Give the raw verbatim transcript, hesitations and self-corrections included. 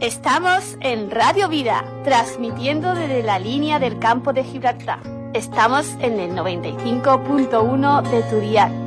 Estamos en Radio Vida, transmitiendo desde la línea del campo de Gibraltar. Estamos en el noventa y cinco punto uno de tu dial.